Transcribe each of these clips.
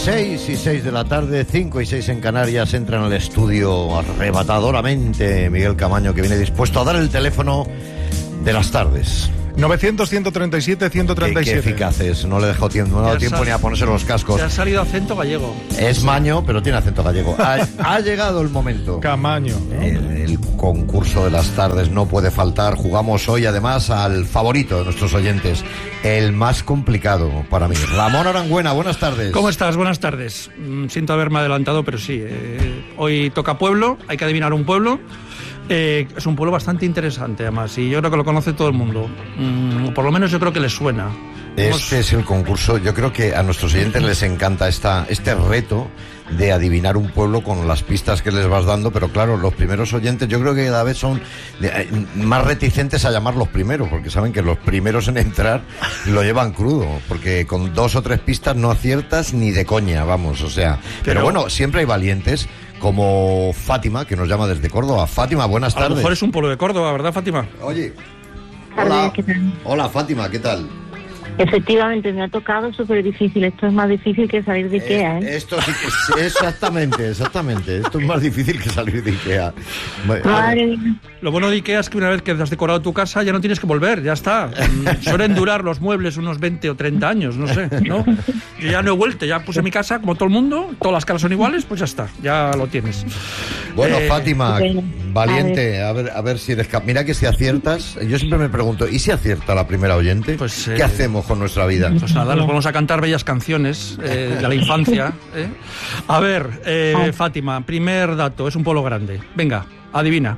6:06 de la tarde, 5:06 en Canarias. Entra en el estudio arrebatadoramente Miguel Camaño, que viene dispuesto a dar el teléfono de las tardes. 900-137-137. Qué eficaz es, no le dejó tiempo, no ha dado tiempo ni a ponerse los cascos. Te ha salido acento gallego. Es maño, pero tiene acento gallego. Ha llegado el momento. Camaño, ¿no? El concurso de las tardes no puede faltar. Jugamos hoy además al favorito de nuestros oyentes, el más complicado para mí. Ramón Arangüena, buenas tardes. ¿Cómo estás? Buenas tardes. Siento haberme adelantado, pero sí. Hoy toca pueblo, hay que adivinar un pueblo. Es un pueblo bastante interesante, además, y yo creo que lo conoce todo el mundo. Por lo menos yo creo que les suena. Este es el concurso. Yo creo que a nuestros oyentes les encanta este reto de adivinar un pueblo con las pistas que les vas dando, pero claro, los primeros oyentes yo creo que cada vez son más reticentes a llamar los primeros, porque saben que los primeros en entrar lo llevan crudo, porque con 2 o 3 pistas no aciertas ni de coña, vamos, o sea. Pero bueno, siempre hay valientes, como Fátima, que nos llama desde Córdoba. Fátima, buenas tardes. A lo mejor es un pueblo de Córdoba, ¿verdad, Fátima? Oye. Hola. ¿Qué tal? Hola, Fátima, ¿qué tal? Efectivamente, me ha tocado súper difícil. Esto es más difícil que salir de Ikea, ¿eh? Esto sí que es, exactamente. Esto es más difícil que salir de Ikea. Madre mía. Lo bueno de Ikea es que una vez que has decorado tu casa ya no tienes que volver, ya está. Suelen durar los muebles unos 20 o 30 años, no sé, ¿no? Yo ya no he vuelto, ya puse mi casa como todo el mundo, todas las casas son iguales, pues ya está, ya lo tienes. Bueno, Fátima, bueno, valiente, a ver si eres capaz. Mira que si aciertas, yo siempre me pregunto, ¿y si acierta la primera oyente? Pues, ¿qué hacemos con nuestra vida? Pues nada, nos vamos a cantar bellas canciones de la infancia. A ver, Fátima, primer dato, es un pueblo grande. Venga, adivina.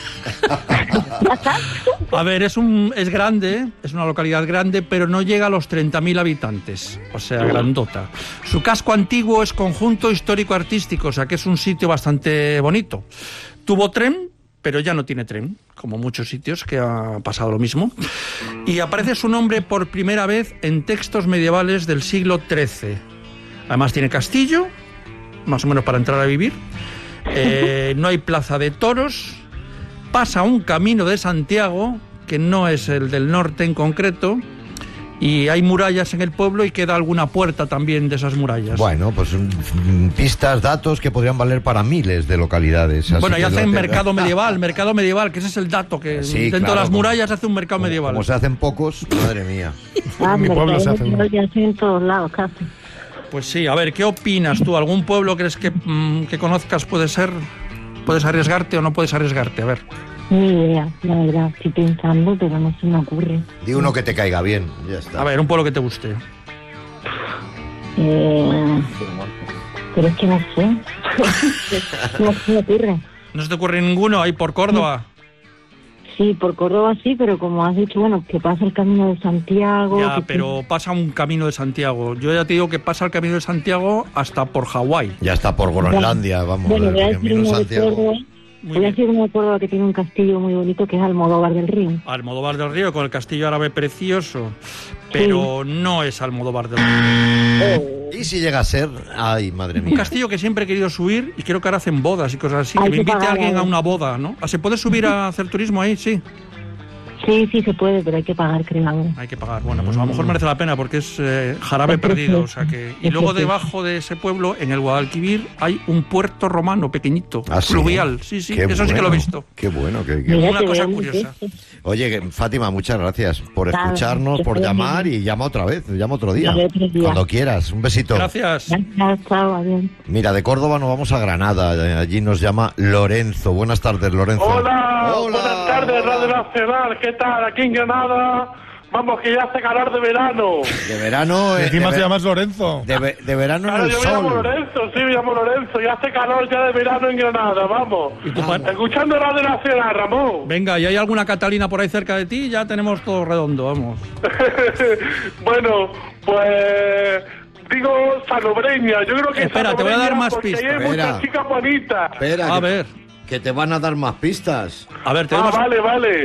A ver, es grande, es una localidad grande, pero no llega a los 30.000 habitantes, o sea, grandota. Su casco antiguo es conjunto histórico-artístico, o sea, que es un sitio bastante bonito. Tuvo tren, pero ya no tiene tren, como muchos sitios que ha pasado lo mismo. Y aparece su nombre por primera vez en textos medievales del siglo XIII. Además tiene castillo, más o menos para entrar a vivir. No hay plaza de toros. Pasa un camino de Santiago, que no es el del norte en concreto, y hay murallas en el pueblo y queda alguna puerta también de esas murallas. Bueno, pues pistas, datos que podrían valer para miles de localidades. Así bueno, y hacen mercado medieval, que ese es el dato, que sí, dentro claro, de las murallas hace un mercado medieval. Como se hacen pocos, madre mía. En mi pueblo se hacen. Ya estoy en todos lados, casi. Pues sí, a ver, ¿qué opinas tú? ¿Algún pueblo crees que conozcas puede ser? ¿Puedes arriesgarte o no puedes arriesgarte? A ver. Ni idea, la verdad, estoy pensando, pero no se me ocurre. Di uno que te caiga bien, ya está. A ver, un pueblo que te guste. Pero es que no sé. No se me ocurre. ¿No se te ocurre ninguno ahí por Córdoba? Sí, por Córdoba sí, pero como has dicho, bueno, que pasa el camino de Santiago. Ya, pero pasa un camino de Santiago. Yo ya te digo que pasa el camino de Santiago hasta por Hawái. Ya está por Groenlandia, vamos. Bueno, voy a el decir camino de uno de Santiago. Córdoba. Voy a decir uno de Córdoba que tiene un castillo muy bonito, que es Almodóvar del Río. Almodóvar del Río, con el castillo árabe precioso, pero no es Almodóvar del Río. ¿Y si llega a ser? Ay, madre Un mía. castillo que siempre he querido subir y creo que ahora hacen bodas y cosas así. Hay Que me que invite pagar, alguien a ¿eh? una boda, ¿no? ¿Se puede subir a hacer turismo ahí? Sí. Sí, sí se puede, pero hay que pagar, creo. Hay que pagar. Bueno, pues a lo mejor merece la pena porque es jarabe Es perdido. O precioso. sea que... Y luego Es precioso. debajo de ese pueblo, en el Guadalquivir, hay un puerto romano pequeñito, ¿Ah, sí? fluvial. Sí, sí, Qué eso sí que lo he bueno, visto. Qué bueno, Mira, Una te cosa veo muy curiosa. triste. Oye, Fátima, muchas gracias por Nada, escucharnos, que por estés llamar bien. y llama otra vez, llama otro día. Llame otro día. Cuando quieras. Un besito. Gracias. Ya, chao, adiós. Mira, de Córdoba nos vamos a Granada. Allí nos llama Lorenzo. Buenas tardes, Lorenzo. Hola, Hola. buenas tardes, Radio Nacional, ¿qué tal? Aquí en Granada, vamos que ya hace calor de verano. De verano. Y encima de, se llama Lorenzo. de verano Claro, en el yo me llamo sol. Lorenzo, sí, me llamo Lorenzo, ya hace calor ya de verano en Granada, vamos. ¿Y tu padre? Escuchando Radio Nacional, Ramón. Venga, ¿y hay alguna Catalina por ahí cerca de ti? Ya tenemos todo redondo, vamos. Bueno, pues... Digo salobreña, yo creo que Espera, te voy a dar salobreña más porque pistas. ahí hay Espera. muchas chicas bonitas. Espera, A ver, que te van a dar más pistas. a ver, tenemos... Vale.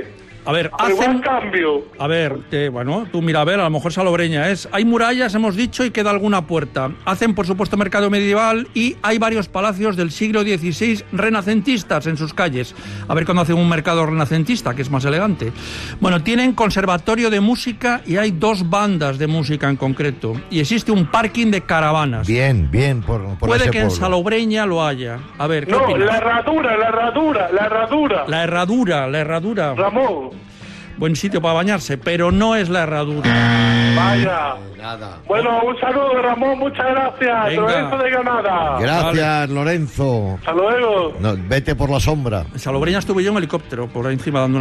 A ver, Igual cambio. A ver, bueno, tú mira, a ver, a lo mejor Salobreña es. Hay murallas, hemos dicho, y queda alguna puerta. Hacen, por supuesto, mercado medieval y hay varios palacios del siglo XVI renacentistas en sus calles. A ver cuando hacen un mercado renacentista, que es más elegante. Bueno, tienen conservatorio de música y hay 2 bandas de música en concreto. Y existe un parking de caravanas. Bien, por Puede ese que en pueblo. Salobreña lo haya. A ver, ¿qué No, opinas? la herradura. La herradura. Ramón, Buen sitio para bañarse, pero no es la herradura. vaya. Nada. Bueno, un saludo, Ramón, muchas gracias. Venga. Lorenzo de Granada. Gracias, Lorenzo. Hasta luego. No, vete por la sombra. En Salobreña estuve yo en helicóptero, por ahí encima dando